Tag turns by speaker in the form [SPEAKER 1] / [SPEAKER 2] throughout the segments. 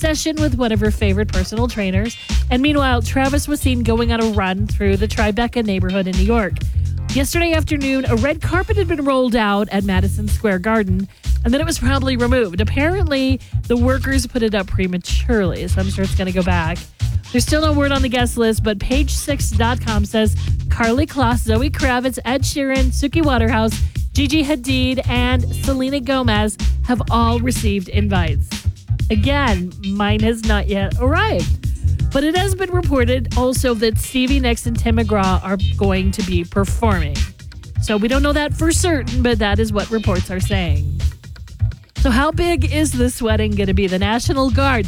[SPEAKER 1] session with one of her favorite personal trainers. And meanwhile, Travis was seen going on a run through the Tribeca neighborhood in New York. Yesterday afternoon, a red carpet had been rolled out at Madison Square Garden, and then it was promptly removed. Apparently, the workers put it up prematurely, so I'm sure it's going to go back. There's still no word on the guest list, but page6.com says Karlie Kloss, Zoe Kravitz, Ed Sheeran, Suki Waterhouse, Gigi Hadid, and Selena Gomez have all received invites. Again, mine has not yet arrived. But it has been reported also that Stevie Nicks and Tim McGraw are going to be performing. So we don't know that for certain, but that is what reports are saying. So how big is this wedding going to be? The National Guard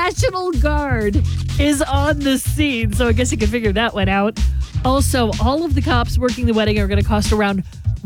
[SPEAKER 1] is on the scene. So I guess you can figure that one out. Also, all of the cops working the wedding are going to cost around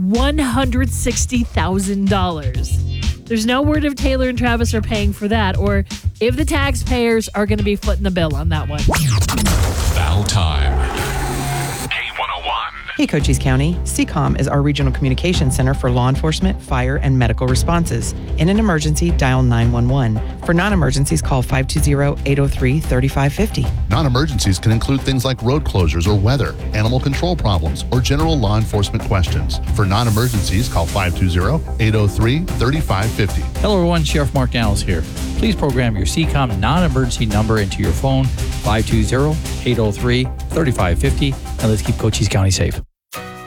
[SPEAKER 1] $160,000. There's no word if Taylor and Travis are paying for that or if the taxpayers are going to be footing the bill on that one.
[SPEAKER 2] Battle time. K101.
[SPEAKER 3] Hey, Cochise County. CCOM is our regional communication center for law enforcement, fire, and medical responses. In an emergency, dial 911. For non-emergencies, call 520-803-3550.
[SPEAKER 4] Non-emergencies can include things like road closures or weather, animal control problems, or general law enforcement questions. For non-emergencies, call 520-803-3550.
[SPEAKER 5] Hello, everyone. Sheriff Mark Daniels here. Please program your CCOM non-emergency number into your phone, 520-803-3550, and let's keep Cochise County safe.